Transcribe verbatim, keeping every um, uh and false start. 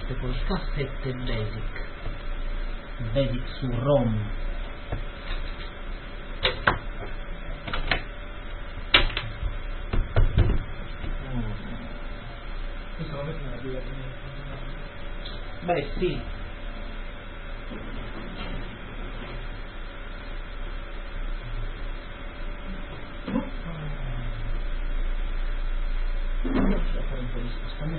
cassette, poi cassette Basic, Basic su ROM. Beh sì, devo fare un po' di spostamento.